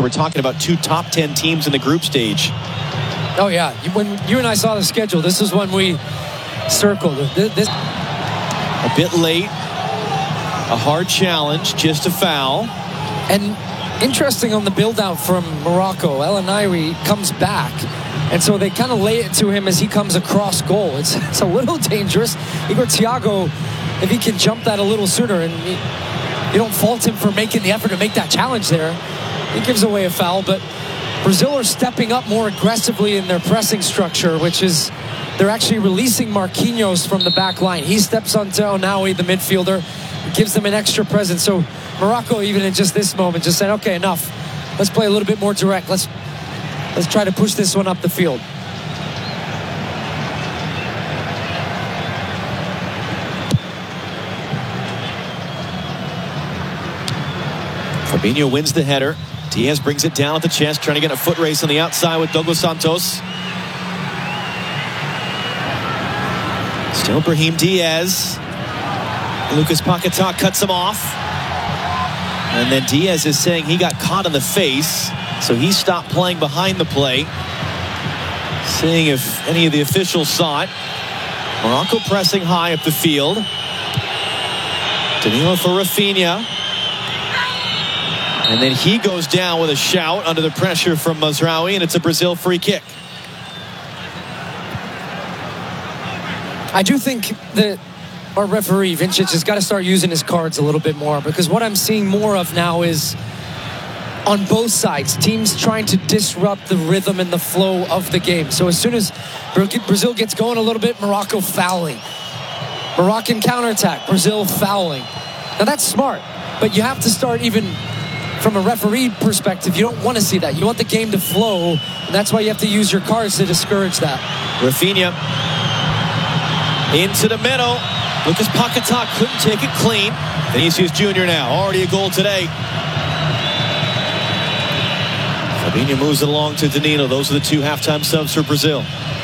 we're talking about two top 10 teams in the group stage. Oh, yeah. When you and I saw the schedule, this is when we circled. This A bit late. A hard challenge, just a foul. And interesting on the build-out from Morocco, El Nairi comes back. And so they kind of lay it to him as he comes across goal. It's a little dangerous. Igor Thiago, if he can jump that a little sooner, and you don't fault him for making the effort to make that challenge there, he gives away a foul. But Brazil are stepping up more aggressively in their pressing structure, which is they're actually releasing Marquinhos from the back line. He steps onto Onawi, the midfielder, gives them an extra presence. So Morocco, even in just this moment, just said, okay, enough. Let's play a little bit more direct. Let's try to push this one up the field. Fabinho wins the header. Diaz brings it down at the chest, trying to get a foot race on the outside with Douglas Santos. Still Brahim Diaz. Lucas Paquetá cuts him off. And then Diaz is saying he got caught in the face, so he stopped playing behind the play. Seeing if any of the officials saw it. Morocco pressing high up the field. Danilo for Rafinha. And then he goes down with a shout under the pressure from Mazraoui, and it's a Brazil free kick. I do think that our referee, Vincic, has got to start using his cards a little bit more, because what I'm seeing more of now is on both sides, teams trying to disrupt the rhythm and the flow of the game. So as soon as Brazil gets going a little bit, Morocco fouling. Moroccan counterattack, Brazil fouling. Now that's smart, but you have to start even from a referee perspective. You don't want to see that. You want the game to flow, and that's why you have to use your cards to discourage that. Rafinha into the middle. Lucas Paquetá couldn't take it clean. Vinicius Jr. now, already a goal today. Fabinho moves it along to Danilo. Those are the two halftime subs for Brazil.